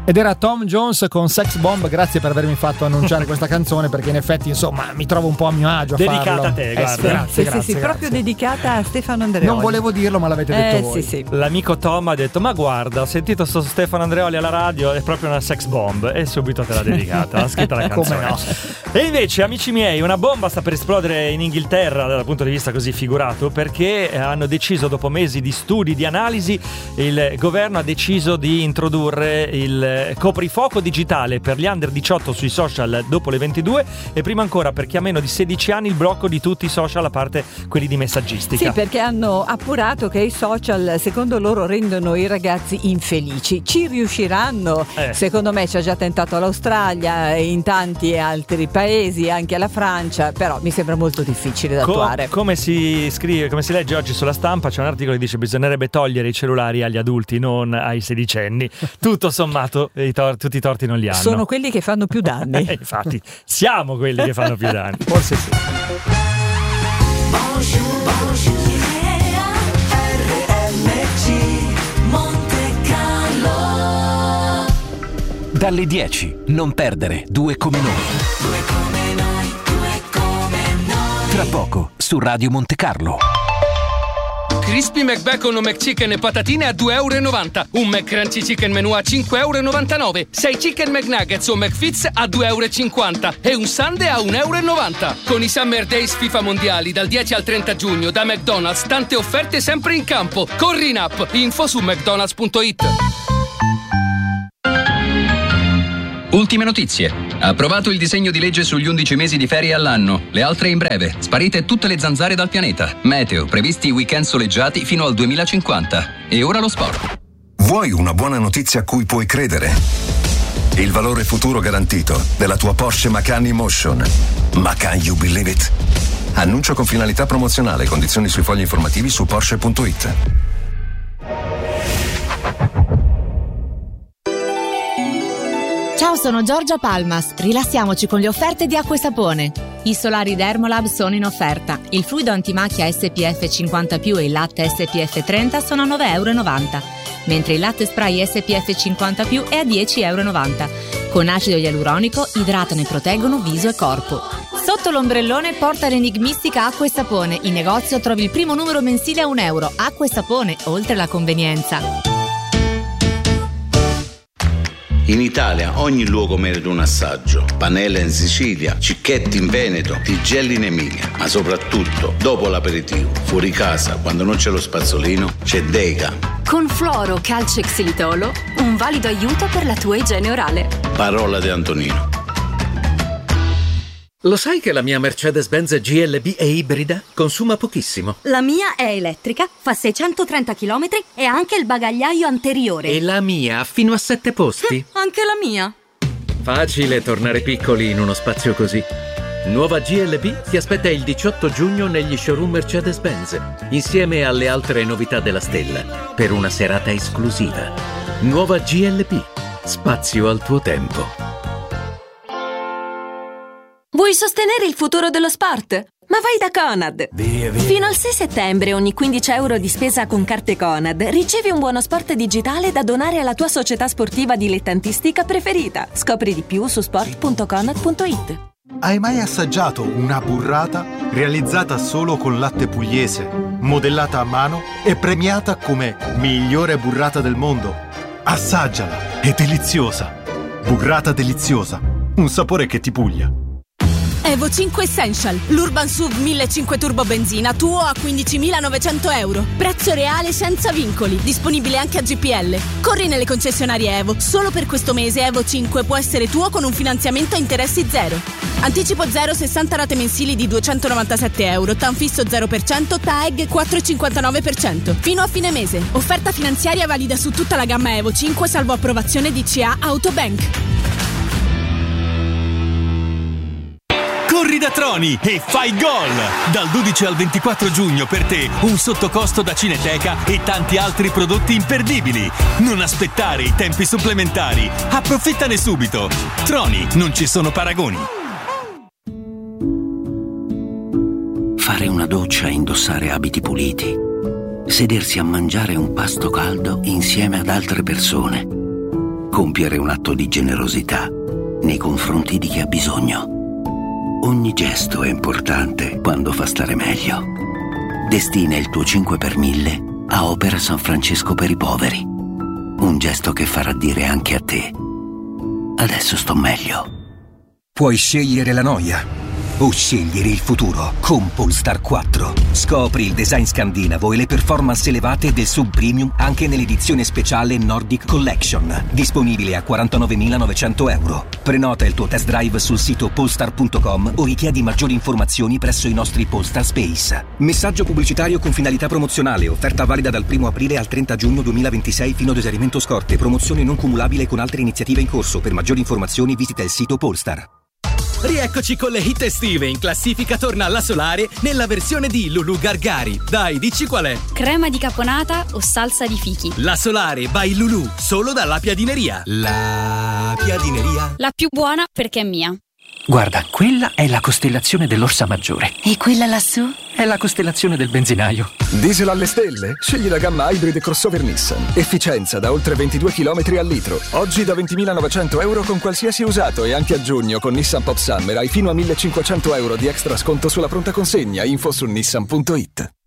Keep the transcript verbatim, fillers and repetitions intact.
Ed era Tom Jones con Sex Bomb. Grazie per avermi fatto annunciare questa canzone, perché in effetti insomma mi trovo un po' a mio agio a dedicata farlo. a te, guarda. Eh, sì, grazie, sì, grazie, sì, sì, grazie. proprio dedicata a Stefano Andreoli. Non volevo dirlo, ma l'avete detto eh, voi. sì, sì. L'amico Tom ha detto: ma guarda, ho sentito sto Stefano Andreoli alla radio, è proprio una sex bomb, e subito te l'ha dedicata, ha scritto la canzone. Come no? E invece, amici miei, una bomba sta per esplodere in Inghilterra dal punto di vista così figurato, perché hanno deciso, dopo mesi di studi, di analisi, il governo ha deciso di introdurre il coprifuoco digitale per gli under diciotto sui social dopo le ventidue, e prima ancora per chi ha meno di sedici anni il blocco di tutti i social, a parte quelli di messaggistica. Sì, perché hanno appurato che i social secondo loro rendono i ragazzi infelici. Ci riusciranno? Eh. Secondo me ci ha già tentato l'Australia, in tanti altri paesi, anche la Francia, però mi sembra molto difficile da Co- attuare. come si scrive, come si legge oggi sulla stampa, c'è un articolo che dice: bisognerebbe togliere i cellulari agli adulti, non ai sedicenni. Tutto sommato i tor- tutti i torti non li hanno. Sono quelli che fanno più danni. Eh, infatti siamo quelli che fanno più danni. Forse sì. Bonjour, bonjour, R M C Monte Carlo. Dalle dieci, non perdere due come noi. Due come noi, due come noi. Tra poco su Radio Monte Carlo. Crispy McBacon o McChicken e patatine a due e novanta euro. Un McCrunchy Chicken Menù a cinque e novantanove euro. sei Chicken McNuggets o McFits a due e cinquanta euro. E un Sundae a un e novanta euro. Con i Summer Days FIFA Mondiali dal dieci al trenta giugno da McDonald's, tante offerte sempre in campo. Corri in app. Info su mcdonalds punto it. Ultime notizie. Approvato il disegno di legge sugli undici mesi di ferie all'anno. Le altre in breve. Sparite tutte le zanzare dal pianeta. Meteo. Previsti weekend soleggiati fino al duemilacinquanta. E ora lo sport. Vuoi una buona notizia a cui puoi credere? Il valore futuro garantito della tua Porsche Macan E-Motion. Ma can you believe it? Annuncio con finalità promozionale. Condizioni sui fogli informativi su porsche punto it. Ciao, sono Giorgia Palmas. Rilassiamoci con le offerte di Acqua e Sapone. I solari Dermolab sono in offerta. Il fluido antimacchia S P F cinquanta più e il latte S P F trenta sono a nove e novanta euro, mentre il latte spray S P F cinquanta più è a dieci e novanta euro. Con acido ialuronico idratano e proteggono viso e corpo. Sotto l'ombrellone porta l'enigmistica Acqua e Sapone. In negozio trovi il primo numero mensile a un euro. Acqua e Sapone, oltre la convenienza. In Italia ogni luogo merita un assaggio. Panella in Sicilia, Cicchetti in Veneto, Tigelli in Emilia. Ma soprattutto, dopo l'aperitivo, fuori casa, quando non c'è lo spazzolino, c'è Dega. Con Fluoro Calcio e Xilitolo, un valido aiuto per la tua igiene orale. Parola di Antonino. Lo sai che la mia Mercedes-Benz G L B è ibrida? Consuma pochissimo. La mia è elettrica, fa seicentotrenta chilometri e ha anche il bagagliaio anteriore. E la mia ha fino a sette posti. Anche la mia. Facile tornare piccoli in uno spazio così. Nuova G L B ti aspetta il diciotto giugno negli showroom Mercedes-Benz, insieme alle altre novità della stella, per una serata esclusiva. Nuova G L B. Spazio al tuo tempo. Vuoi sostenere il futuro dello sport? Ma vai da Conad! Via, via. Fino al sei settembre ogni quindici euro di spesa con carte Conad ricevi un buono sport digitale da donare alla tua società sportiva dilettantistica preferita. Scopri di più su sport punto conad punto it. Hai mai assaggiato una burrata realizzata solo con latte pugliese, modellata a mano e premiata come migliore burrata del mondo? Assaggiala, è deliziosa. Burrata deliziosa, un sapore che ti puglia. Evo cinque Essential, l'Urban S U V millecinquecento turbo benzina, tuo a quindicimilanovecento euro. Prezzo reale senza vincoli, disponibile anche a G P L. Corri nelle concessionarie Evo. Solo per questo mese Evo cinque può essere tuo con un finanziamento a interessi zero. Anticipo zero, sessanta rate mensili di duecentonovantasette euro, T A N fisso zero per cento, T A E G quattro virgola cinquantanove per cento. Fino a fine mese. Offerta finanziaria valida su tutta la gamma Evo cinque, salvo approvazione D C A Autobank. Corri da Troni e fai gol! Dal dodici al ventiquattro giugno per te un sottocosto da Cineteca e tanti altri prodotti imperdibili. Non aspettare i tempi supplementari. Approfittane subito. Troni, non ci sono paragoni. Fare una doccia e indossare abiti puliti. Sedersi a mangiare un pasto caldo insieme ad altre persone. compiere un atto di generosità nei confronti di chi ha bisogno. Ogni gesto è importante quando fa stare meglio. Destina il tuo cinque per mille a Opera San Francesco per i poveri. Un gesto che farà dire anche a te: adesso sto meglio. Puoi scegliere la noia o scegliere il futuro con Polestar quattro. Scopri il design scandinavo e le performance elevate del sub-premium anche nell'edizione speciale Nordic Collection, disponibile a quarantanovemilanovecento euro. Prenota il tuo test drive sul sito polestar punto com o richiedi maggiori informazioni presso i nostri Polestar Space. Messaggio pubblicitario con finalità promozionale, offerta valida dal primo aprile al trenta giugno duemilaventisei fino ad esaurimento scorte, promozione non cumulabile con altre iniziative in corso. Per maggiori informazioni visita il sito Polestar. Rieccoci con le hit estive. In classifica torna la Solare nella versione di Lulu Gargari. Dai, dici qual è? Crema di caponata o salsa di fichi? La Solare by Lulu, solo dalla Piadineria. La Piadineria. La più buona perché è mia. Guarda, quella è la costellazione dell'Orsa Maggiore. E quella lassù? È la costellazione del benzinaio. Diesel alle stelle? Scegli la gamma Hybrid Crossover Nissan. Efficienza da oltre ventidue chilometri al litro. Oggi da ventimilanovecento euro con qualsiasi usato, e anche a giugno con Nissan Pop Summer hai fino a millecinquecento euro di extra sconto sulla pronta consegna. Info su nissan punto it.